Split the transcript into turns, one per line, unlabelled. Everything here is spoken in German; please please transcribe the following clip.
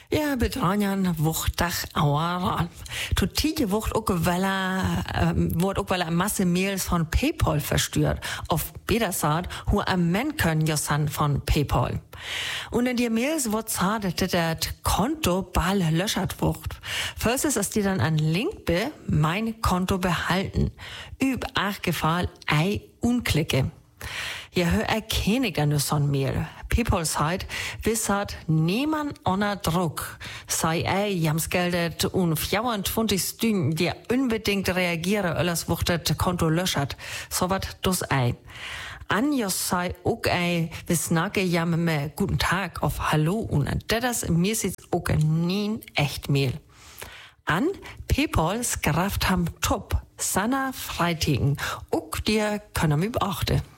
Ja, bedranjan wuchtdag auer. Totije wucht ook wordt ook wel een masse mails van PayPal verstuurd. Of beter gesagt, hoe een men können josan van PayPal. Und in die Mails wird gesagt, dass das Konto bald löschert wird. First ist die dann ein Link be mein Konto behalten. Üb ach Gefall ei unklicke. Ja, hör erkenne ich nu son Mail. PayPal sagt, wissert niemand unter Druck. Sei jamsgeldet und 24 Stunden, die unbedingt reagieren, alles wird das Konto löschert. So wat dus Anjos sei ook wir snakke jam me guten Tag auf Hallo und das ist mir sitzt ook nie echt Mail. An PayPal skraft ham top, sanna freitigen, ook dir können wir beachten.